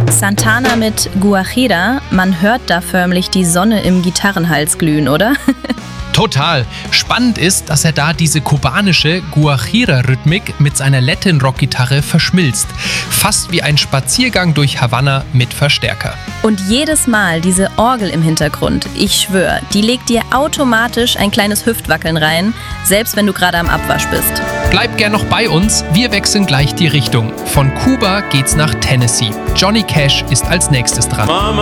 Santana mit Guajira, man hört da förmlich die Sonne im Gitarrenhals glühen, oder? Total. Spannend ist, dass er da diese kubanische Guajira-Rhythmik mit seiner Latin-Rock-Gitarre verschmilzt. Fast wie ein Spaziergang durch Havanna mit Verstärker. Und jedes Mal diese Orgel im Hintergrund, ich schwöre, die legt dir automatisch ein kleines Hüftwackeln rein, selbst wenn du gerade am Abwasch bist. Bleib gern noch bei uns, wir wechseln gleich die Richtung. Von Kuba geht's nach Tennessee. Johnny Cash ist als nächstes dran.